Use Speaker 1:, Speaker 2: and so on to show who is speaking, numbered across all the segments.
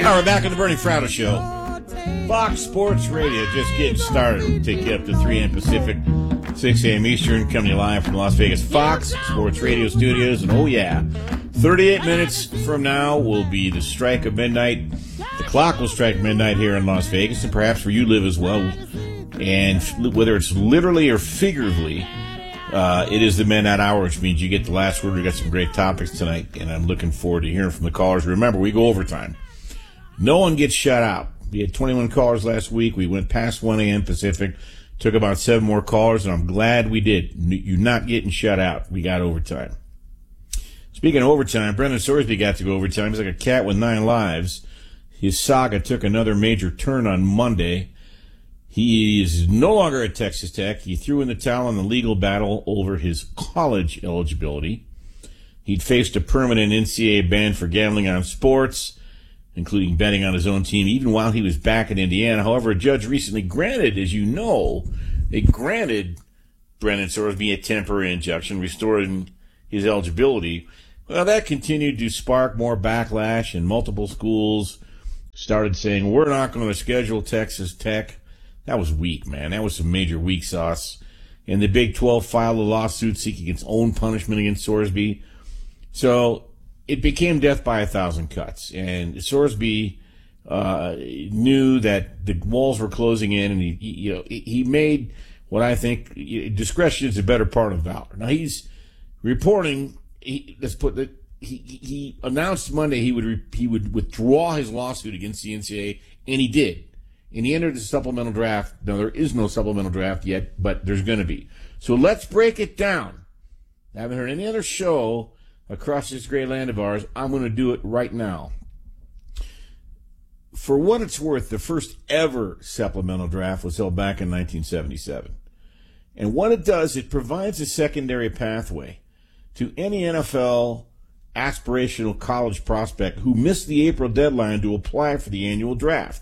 Speaker 1: We're back on the Bernie Fratto Show. Fox Sports Radio just getting started. We'll take you up to 3 a.m. Pacific, 6 a.m. Eastern, coming to you live from the Las Vegas Fox Sports Radio studios. And oh yeah, 38 minutes from now will be the strike of midnight. The clock will strike midnight here in Las Vegas, and perhaps where you live as well. And whether it's literally or figuratively, it is the midnight hour, which means you get the last word. We got some great topics tonight, and I'm looking forward to hearing from the callers. Remember, we go overtime. No one gets shut out. We had 21 callers last week. We went past 1 a.m. Pacific. Took about 7 more callers, and I'm glad we did. You're not getting shut out. We got overtime. Speaking of overtime, Brendan Sorsby got to go overtime. He's like a cat with 9 lives. His saga took another major turn on Monday. He is no longer at Texas Tech. He threw in the towel in the legal battle over his college eligibility. He'd faced a permanent NCAA ban for gambling on sports, including betting on his own team, even while he was back in Indiana. However, a judge recently granted, as you know, they granted Brendan Sorsby a temporary injunction, restoring his eligibility. Well, that continued to spark more backlash, and multiple schools started saying, we're not going to schedule Texas Tech. That was weak, man. That was some major weak sauce. And the Big 12 filed a lawsuit seeking its own punishment against Sorsby. So it became death by 1,000 cuts. And Sorsby knew that the walls were closing in, and he made what I think discretion is a better part of valor. Now he's reporting. He announced Monday he would withdraw his lawsuit against the NCAA, and he did. And he entered the supplemental draft. Now, there is no supplemental draft yet, but there's going to be. So let's break it down. I haven't heard any other show across this great land of ours. I'm going to do it right now. For what it's worth, the first ever supplemental draft was held back in 1977. And what it does, it provides a secondary pathway to any NFL aspirational college prospect who missed the April deadline to apply for the annual draft.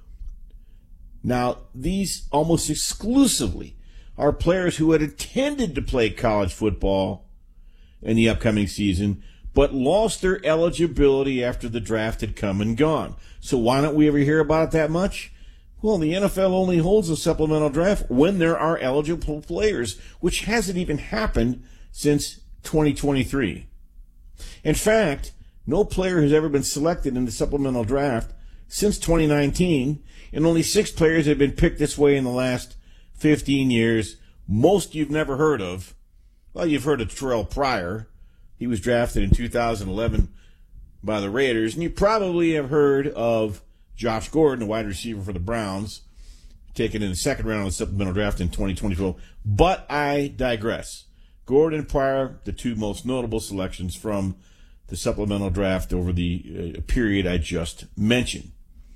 Speaker 1: Now, these almost exclusively are players who had intended to play college football in the upcoming season, but lost their eligibility after the draft had come and gone. So why don't we ever hear about it that much? Well, the NFL only holds a supplemental draft when there are eligible players, which hasn't even happened since 2023. In fact, no player has ever been selected in the supplemental draft since 2019, and only 6 players have been picked this way in the last 15 years. Most you've never heard of. Well, you've heard of Terrell Pryor. He was drafted in 2011 by the Raiders. And you probably have heard of Josh Gordon, a wide receiver for the Browns, taken in the second round of the supplemental draft in 2012. But I digress. Gordon and Pryor, the 2 most notable selections from the supplemental draft over the period I just mentioned.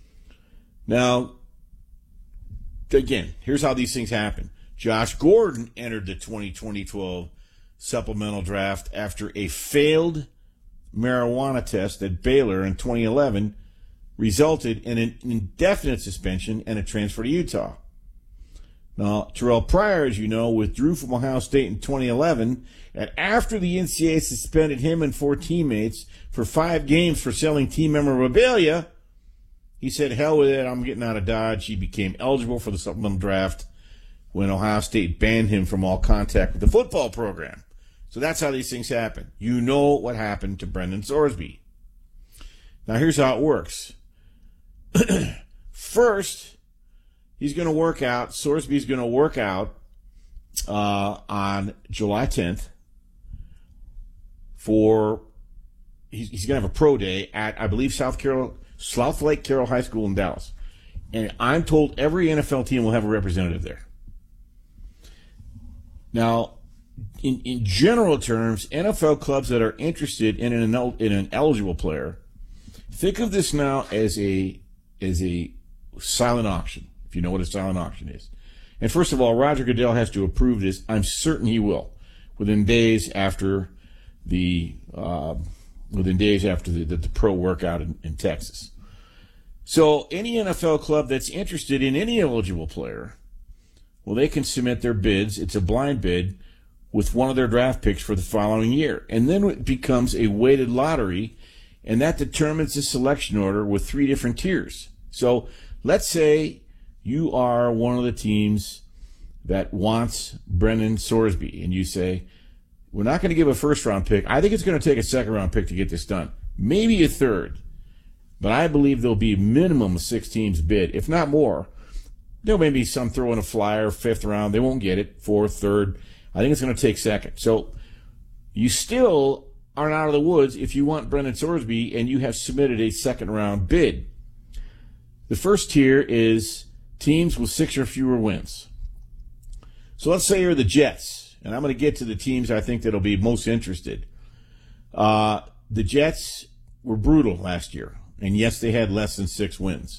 Speaker 1: Now, again, here's how these things happen. Josh Gordon entered the 2012 supplemental draft after a failed marijuana test at Baylor in 2011 resulted in an indefinite suspension and a transfer to Utah. Now, Terrell Pryor, as you know, withdrew from Ohio State in 2011, and after the NCAA suspended him and 4 teammates for 5 games for selling team memorabilia, he said, hell with it, I'm getting out of Dodge. He became eligible for the supplemental draft when Ohio State banned him from all contact with the football program. So that's how these things happen. You know what happened to Brendan Sorsby. Now here's how it works. First, Sorsby's going to work out on July 10th he's going to have a pro day at, I believe, South Lake Carroll High School in Dallas. And I'm told every NFL team will have a representative there. Now, in general terms, NFL clubs that are interested in an eligible player, think of this now as a silent auction, if you know what a silent auction is. And first of all, Roger Goodell has to approve this. I'm certain he will within days after the pro workout in Texas. So any NFL club that's interested in any eligible player, well, they can submit their bids. It's a blind bid with one of their draft picks for the following year. And then it becomes a weighted lottery, and that determines the selection order with 3 different tiers. So let's say you are one of the teams that wants Brendan Sorsby, and you say, we're not going to give a first-round pick. I think it's going to take a second-round pick to get this done. Maybe a third. But I believe there'll be a minimum of 6 teams bid, if not more. There may be some throw in a flyer, 5th round. They won't get it. 4th, 3rd. I think it's going to take 2nd. So you still aren't out of the woods if you want Brendan Sorsby and you have submitted a second-round bid. The first tier is teams with 6 or fewer wins. So let's say you're the Jets, and I'm going to get to the teams I think that'll be most interested. The Jets were brutal last year, and yes, they had less than 6 wins.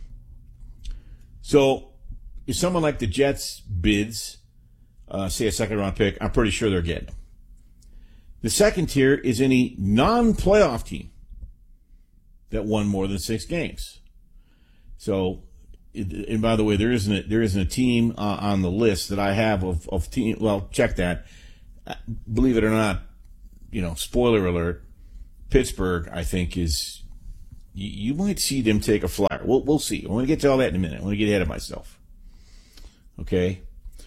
Speaker 1: So if someone like the Jets bids, say a second-round pick, I'm pretty sure they're getting them. The second tier is any non-playoff team that won more than 6 games. So, and by the way, there isn't a team on the list that I have of team. Well, check that. Believe it or not, spoiler alert. Pittsburgh, I think, is you might see them take a flyer. We'll see. I want to get to all that in a minute. I want to get ahead of myself. Okay.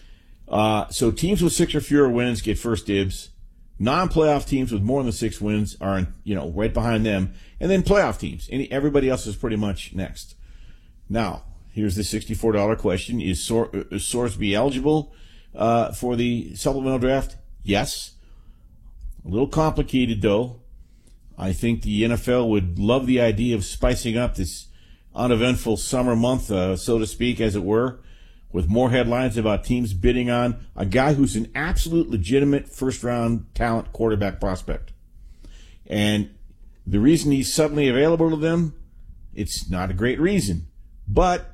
Speaker 1: So teams with 6 or fewer wins get first dibs. Non-playoff teams with more than 6 wins are, right behind them, and then playoff teams. Everybody else is pretty much next. Now, here's the $64 question. Is Sorsby eligible for the supplemental draft? Yes. A little complicated, though. I think the NFL would love the idea of spicing up this uneventful summer month, so to speak, as it were, with more headlines about teams bidding on a guy who's an absolute legitimate first-round talent quarterback prospect. And the reason he's suddenly available to them, it's not a great reason. But,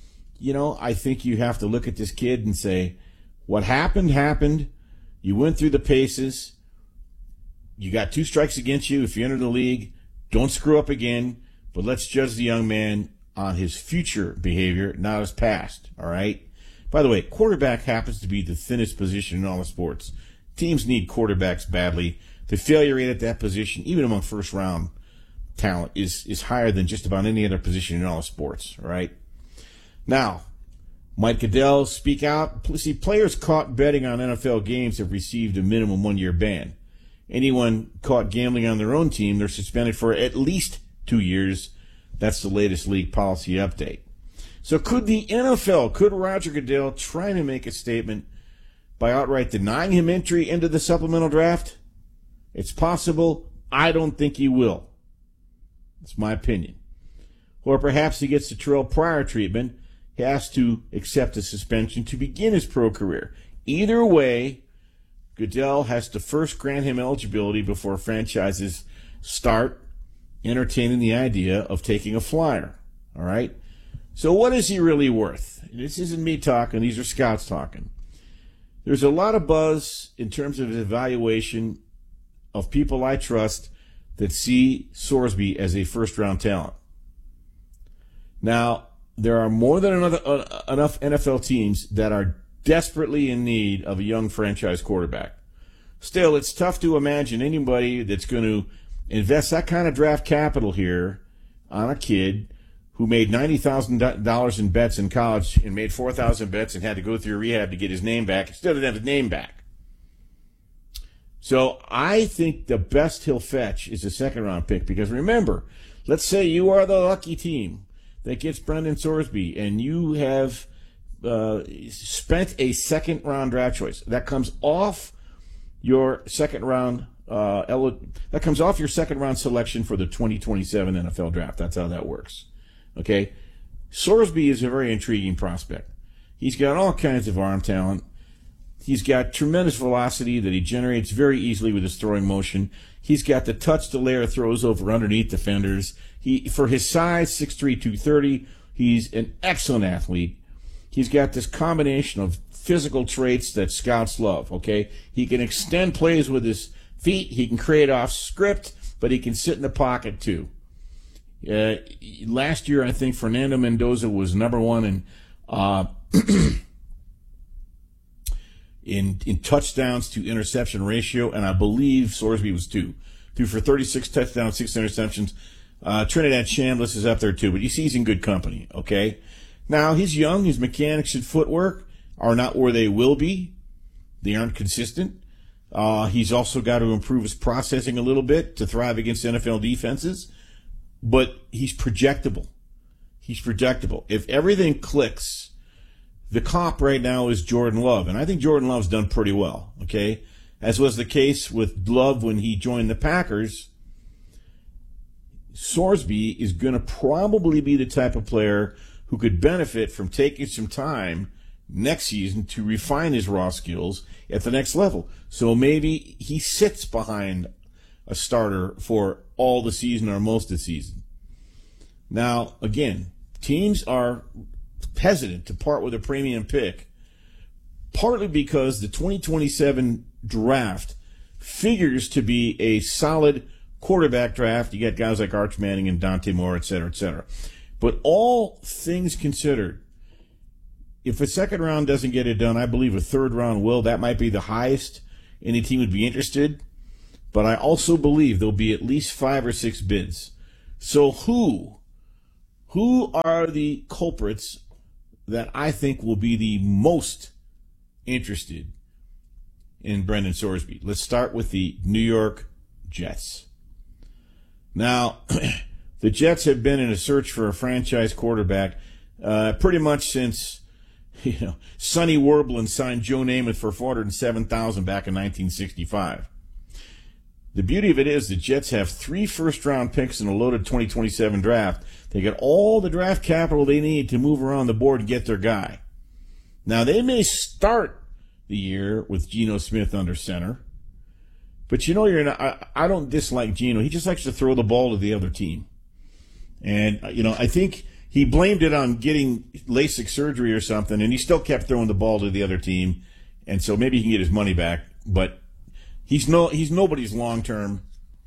Speaker 1: I think you have to look at this kid and say, what happened, happened. You went through the paces. You got 2 strikes against you if you enter the league. Don't screw up again. But let's judge the young man on his future behavior, not his past. All right? By the way, quarterback happens to be the thinnest position in all of sports. Teams need quarterbacks badly. The failure rate at that position, even among first-round talent, is higher than just about any other position in all of sports. All right? Now, Mike Goodell, speak out. See, players caught betting on NFL games have received a minimum 1-year ban. Anyone caught gambling on their own team, they're suspended for at least 2 years. That's the latest league policy update. So could Roger Goodell try to make a statement by outright denying him entry into the supplemental draft? It's possible. I don't think he will. That's my opinion. Or perhaps he gets the Terrell Pryor treatment. He has to accept a suspension to begin his pro career. Either way, Goodell has to first grant him eligibility before franchises start entertaining the idea of taking a flyer. All right? So what is he really worth? This isn't me talking. These are scouts talking. There's a lot of buzz in terms of his evaluation of people I trust that see Sorsby as a first-round talent. Now, there are more than enough NFL teams that are desperately in need of a young franchise quarterback. Still, it's tough to imagine anybody that's going to invest that kind of draft capital here on a kid who made $90,000 in bets in college and made 4,000 bets and had to go through rehab to get his name back. Still didn't have his name back. So I think the best he'll fetch is a second-round pick because remember, let's say you are the lucky team that gets Brendan Sorsby and you have spent a second-round draft choice. That comes off your second-round selection for the 2027 NFL draft. That's how that works. Okay? Sorsby is a very intriguing prospect. He's got all kinds of arm talent. He's got tremendous velocity that he generates very easily with his throwing motion. He's got the touch to layer throws over underneath defenders. For his size, 6'3", 230, he's an excellent athlete. He's got this combination of physical traits that scouts love, okay? He can extend plays with his feet. He can create off script, but he can sit in the pocket too. Last year, I think Fernando Mendoza was number 1 in touchdowns to interception ratio, and I believe Sorsby was 2. threw for 36 touchdowns, 6 interceptions. Trinidad Chambliss is up there too, but you see he's in good company, okay? Now, he's young. His mechanics and footwork are not where they will be. They aren't consistent. He's also got to improve his processing a little bit to thrive against NFL defenses, but he's projectable. He's projectable. If everything clicks, the comp right now is Jordan Love, and I think Jordan Love's done pretty well, okay? As was the case with Love when he joined the Packers, Sorsby is going to probably be the type of player who could benefit from taking some time next season to refine his raw skills at the next level. So maybe he sits behind a starter for all the season or most of the season. Now, again, teams are hesitant to part with a premium pick, partly because the 2027 draft figures to be a solid quarterback draft. You got guys like Arch Manning and Dante Moore, et cetera, et cetera. But all things considered, if a second round doesn't get it done, I believe a third round will. That might be the highest any team would be interested. But I also believe there'll be at least 5 or 6 bids. So who are the culprits that I think will be the most interested in Brendan Sorsby? Let's start with the New York Jets. Now, the Jets have been in a search for a franchise quarterback pretty much since Sonny Werblin signed Joe Namath for $407,000 back in 1965. The beauty of it is the Jets have 3 first-round picks in a loaded 2027 draft. They got all the draft capital they need to move around the board and get their guy. Now, they may start the year with Geno Smith under center, but I don't dislike Geno. He just likes to throw the ball to the other team. And, I think he blamed it on getting LASIK surgery or something, and he still kept throwing the ball to the other team. And so maybe he can get his money back, but he's nobody's long-term,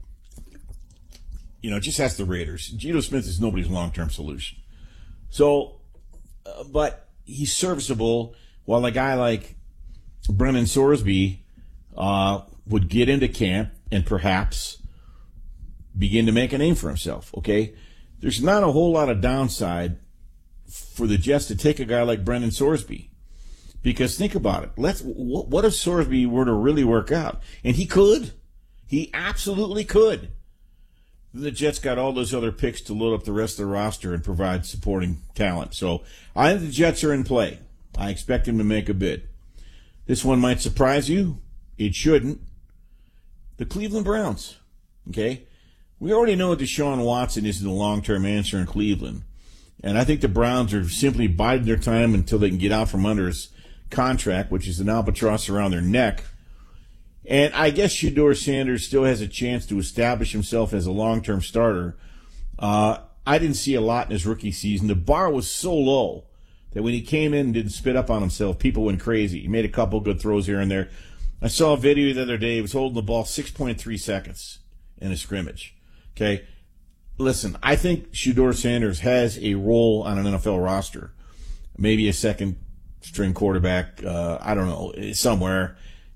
Speaker 1: just ask the Raiders. Geno Smith is nobody's long-term solution. So, but he's serviceable, while a guy like Brendan Sorsby would get into camp and perhaps begin to make a name for himself, okay? There's not a whole lot of downside for the Jets to take a guy like Brendan Sorsby. Because think about it. What if Sorsby were to really work out? And he could. He absolutely could. The Jets got all those other picks to load up the rest of the roster and provide supporting talent. So I think the Jets are in play. I expect him to make a bid. This one might surprise you. It shouldn't. The Cleveland Browns. Okay? We already know Deshaun Watson isn't a long-term answer in Cleveland. And I think the Browns are simply biding their time until they can get out from under his contract, which is an albatross around their neck. And I guess Shedeur Sanders still has a chance to establish himself as a long-term starter. I didn't see a lot in his rookie season. The bar was so low that when he came in and didn't spit up on himself, people went crazy. He made a couple good throws here and there. I saw a video the other day. He was holding the ball 6.3 seconds in a scrimmage. Okay? Listen, I think Shedeur Sanders has a role on an NFL roster. Maybe a second-string quarterback, I don't know, somewhere.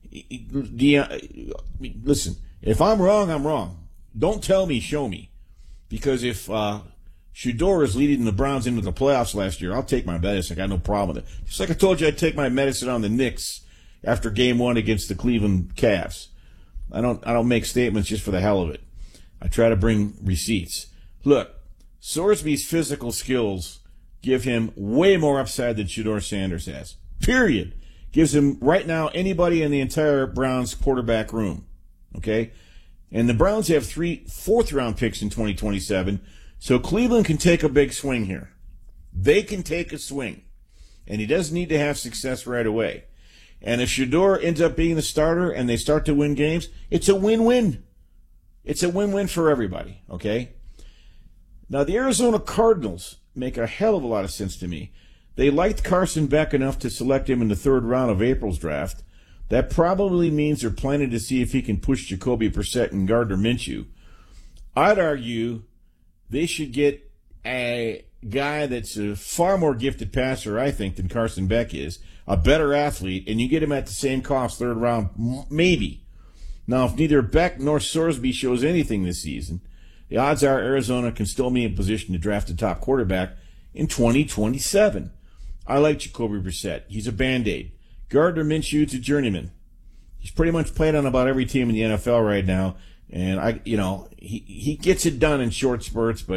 Speaker 1: Listen, if I'm wrong, I'm wrong. Don't tell me, show me. Because if Shedeur is leading the Browns into the playoffs last year, I'll take my medicine. I got no problem with it. Just like I told you I'd take my medicine on the Knicks after Game 1 against the Cleveland Cavs. I don't make statements just for the hell of it. I try to bring receipts. Look, Sorsby's physical skills give him way more upside than Shedeur Sanders has. Period. Gives him, right now, anybody in the entire Browns quarterback room. Okay? And the Browns have 3 fourth-round picks in 2027, so Cleveland can take a big swing here. They can take a swing. And he doesn't need to have success right away. And if Shedeur ends up being the starter and they start to win games, it's a win-win. It's a win-win for everybody, okay? Now, the Arizona Cardinals make a hell of a lot of sense to me. They liked Carson Beck enough to select him in the 3rd round of April's draft. That probably means they're planning to see if he can push Jacoby Brissett and Gardner Minshew. I'd argue they should get a guy that's a far more gifted passer, I think, than Carson Beck is, a better athlete, and you get him at the same cost, 3rd round, maybe. Now, if neither Beck nor Sorsby shows anything this season, the odds are Arizona can still be in position to draft a top quarterback in 2027. I like Jacoby Brissett. He's a Band-Aid. Gardner Minshew's a journeyman. He's pretty much played on about every team in the NFL right now, and he gets it done in short spurts, but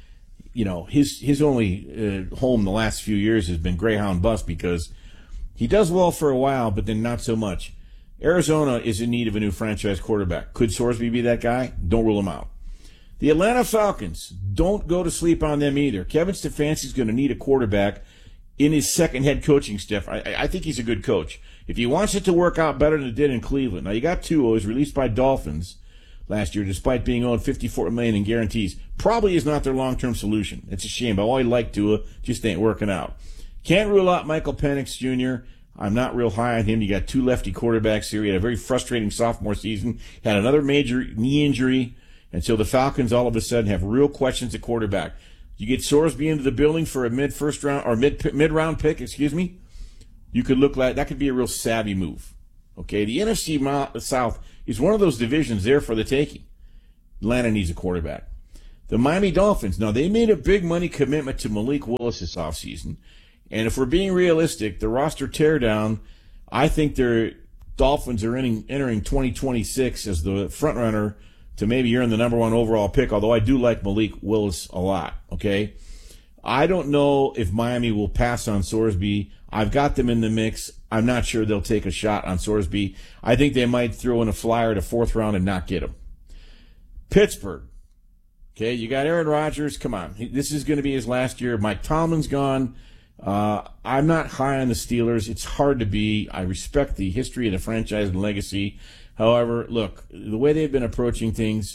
Speaker 1: his only home the last few years has been Greyhound bus because he does well for a while, but then not so much. Arizona is in need of a new franchise quarterback. Could Sorsby be that guy? Don't rule him out. The Atlanta Falcons, don't go to sleep on them either. Kevin Stefanski's going to need a quarterback in his second head coaching staff. I think he's a good coach. If he wants it to work out better than it did in Cleveland. Now, you got Tua, who was released by Dolphins last year, despite being owed $54 million in guarantees. Probably is not their long-term solution. It's a shame. I always liked Tua, just ain't working out. Can't rule out Michael Penix Jr. I'm not real high on him. You got two lefty quarterbacks here. He had a very frustrating sophomore season. Had another major knee injury. And so the Falcons all of a sudden have real questions at quarterback. You get Sorsby into the building for a mid-first round or mid-round pick, you could look like that could be a real savvy move. Okay, the NFC South is one of those divisions there for the taking. Atlanta needs a quarterback. The Miami Dolphins, now they made a big money commitment to Malik Willis this offseason. And if we're being realistic, the roster teardown, I think their Dolphins are entering 2026 as the front runner to maybe earn the number one overall pick, although I do like Malik Willis a lot, okay? I don't know if Miami will pass on Sorsby. I've got them in the mix. I'm not sure they'll take a shot on Sorsby. I think they might throw in a flyer to fourth round and not get him. Pittsburgh, okay, you got Aaron Rodgers. Come on. This is going to be his last year. Mike Tomlin's gone. I'm not high on the Steelers. It's hard to be. I respect the history of the franchise and legacy. However, look, the way they've been approaching things,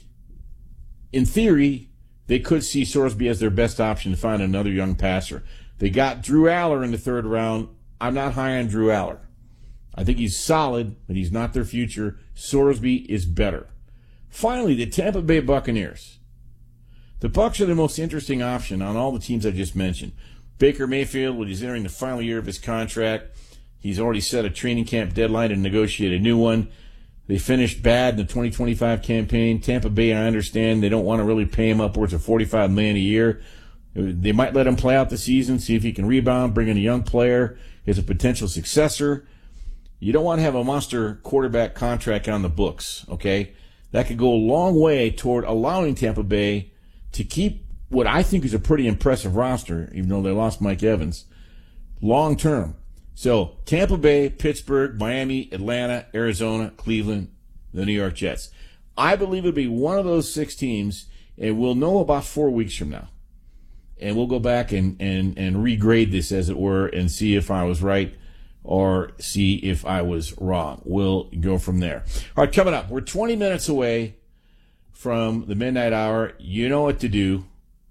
Speaker 1: in theory, they could see Sorsby as their best option to find another young passer. They got Drew Aller in the third round. I'm not high on Drew Aller. I think he's solid, but he's not their future. Sorsby is better. Finally, the Tampa Bay Buccaneers. The Bucs are the most interesting option on all the teams I just mentioned. Baker Mayfield, when he's entering the final year of his contract, he's already set a training camp deadline to negotiate a new one. They finished bad in the 2025 campaign. Tampa Bay, I understand, they don't want to really pay him upwards of $45 million a year. They might let him play out the season, see if he can rebound, bring in a young player as a potential successor. You don't want to have a monster quarterback contract on the books, okay? That could go a long way toward allowing Tampa Bay to keep what I think is a pretty impressive roster, even though they lost Mike Evans, long term. So Tampa Bay, Pittsburgh, Miami, Atlanta, Arizona, Cleveland, the New York Jets. I believe it'll be one of those 6 teams, and we'll know about 4 weeks from now. And we'll go back and regrade this, as it were, and see if I was right or see if I was wrong. We'll go from there. All right, coming up, we're 20 minutes away from the midnight hour. You know what to do.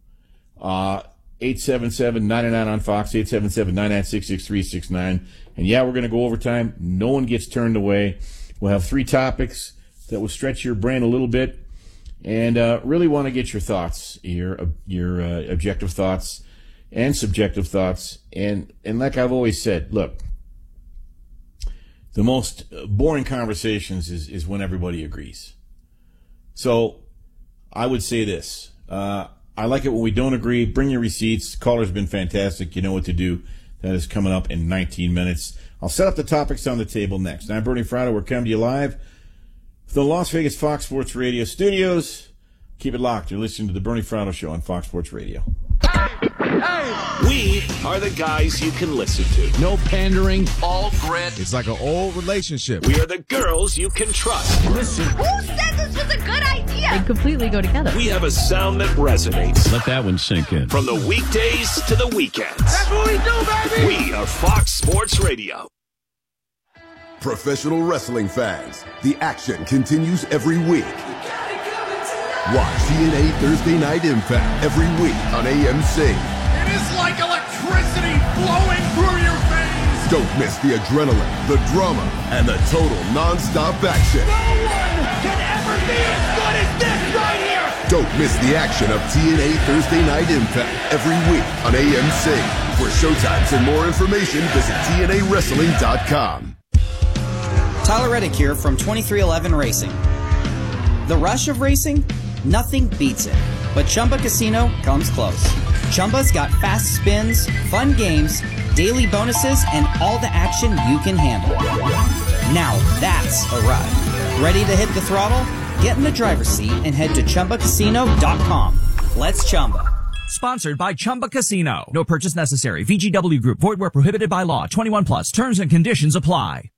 Speaker 1: 877-99 on Fox, 877-996-6369. And yeah, we're going to go overtime. No one gets turned away. We'll have 3 topics that will stretch your brain a little bit. And really want to get your thoughts, your objective thoughts and subjective thoughts. And like I've always said, look, the most boring conversations is when everybody agrees. So I would say this. I like it when we don't agree. Bring your receipts. Caller's been fantastic. You know what to do. That is coming up in 19 minutes. I'll set up the topics on the table next. I'm Bernie Fratto. We're coming to you live from the Las Vegas Fox Sports Radio studios. Keep it locked. You're listening to the Bernie Fratto Show on Fox Sports Radio.
Speaker 2: We are the guys you can listen to.
Speaker 3: No pandering.
Speaker 2: All grit.
Speaker 3: It's like an old relationship.
Speaker 2: We are the girls you can trust.
Speaker 3: Listen.
Speaker 4: Who said this was a good idea?
Speaker 5: They completely go together.
Speaker 2: We have a sound that resonates.
Speaker 6: Let that one sink in.
Speaker 2: From the weekdays to the weekends.
Speaker 3: That's what we do, baby!
Speaker 2: We are Fox Sports Radio.
Speaker 7: Professional wrestling fans, the action continues every week. Watch TNA Thursday Night Impact every week on AMC.
Speaker 8: It is like electricity flowing through your veins.
Speaker 7: Don't miss the adrenaline, the drama, and the total non-stop action.
Speaker 8: No one can ever be as good as this right here.
Speaker 7: Don't miss the action of TNA Thursday Night Impact every week on AMC. For showtimes and more information, visit TNAWrestling.com.
Speaker 5: Tyler Reddick here from 2311 Racing. The rush of racing? Nothing beats it. But Chumba Casino comes close. Chumba's got fast spins, fun games, daily bonuses, and all the action you can handle. Now that's a ride. Ready to hit the throttle? Get in the driver's seat and head to ChumbaCasino.com. Let's Chumba.
Speaker 6: Sponsored by Chumba Casino. No purchase necessary. VGW Group. Void where prohibited by law. 21 plus. Terms and conditions apply.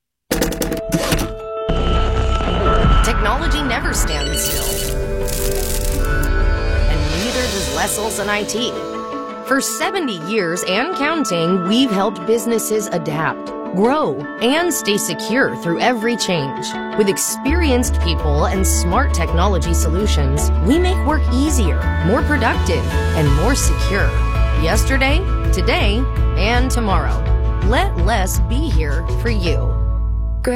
Speaker 9: Technology never stands still. And neither does Leslie and IT. For 70 years and counting, we've helped businesses adapt, grow, and stay secure through every change. With experienced people and smart technology solutions, we make work easier, more productive, and more secure. Yesterday, today, and tomorrow. Let Les be here for you.